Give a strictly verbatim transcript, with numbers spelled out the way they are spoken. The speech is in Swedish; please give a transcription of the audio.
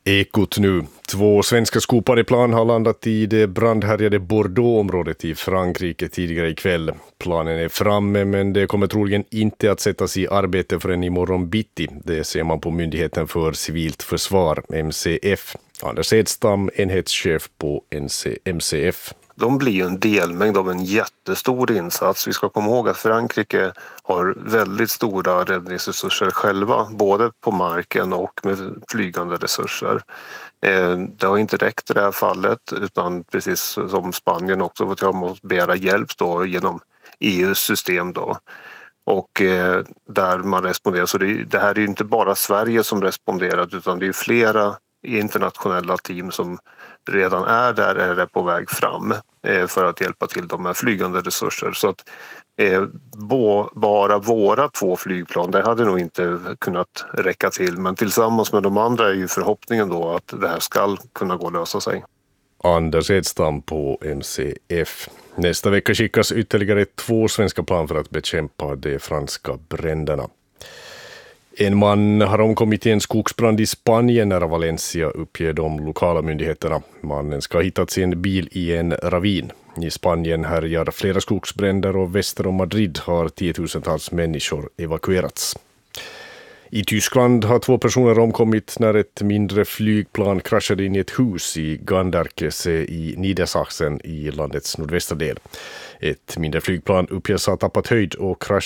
Ekot nu. Två svenska skopariplan har landat i det brandhärjade Bordeaux-området i Frankrike tidigare ikväll. Planen är framme, men det kommer troligen inte att sättas i arbete förrän imorgon bitti. Det ser man på Myndigheten för civilt försvar, M C F. Anders Edstam, enhetschef på M C F. De blir ju en delmängd av en jättestor insats. Vi ska komma ihåg att Frankrike har väldigt stora räddningsresurser själva, både på marken och med flygande resurser. Det har inte räckt i det här fallet, utan precis som Spanien också fått måste begära hjälp då genom E U:s system då. Och eh, där man responderar. Så det, det här är ju inte bara Sverige som responderat, utan det är flera internationella team som redan är där eller är på väg fram eh, för att hjälpa till de här flygande resurser. Så att eh, bo, bara våra två flygplan, det hade nog inte kunnat räcka till. Men tillsammans med de andra är ju förhoppningen då att det här ska kunna gå att lösa sig. Anders Edstam på M C F. Nästa vecka skickas ytterligare två svenska plan för att bekämpa de franska bränderna. En man har omkommit i en skogsbrand i Spanien nära Valencia, uppger de lokala myndigheterna. Mannen ska ha hittats i en bil i en ravin. I Spanien härjar flera skogsbränder och väster om Madrid har tiotusentals människor evakuerats. I Tyskland har två personer omkommit när ett mindre flygplan kraschade in i ett hus i Ganderkese i Niedersachsen i landets nordvästra del. Ett mindre flygplan uppges ha tappat höjd och kraschat